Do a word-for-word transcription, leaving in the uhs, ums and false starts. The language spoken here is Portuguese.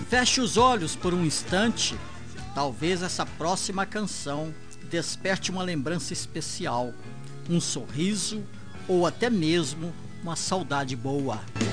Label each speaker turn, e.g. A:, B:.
A: Feche os olhos por um instante, talvez essa próxima canção desperte uma lembrança especial, um sorriso ou até mesmo uma saudade boa.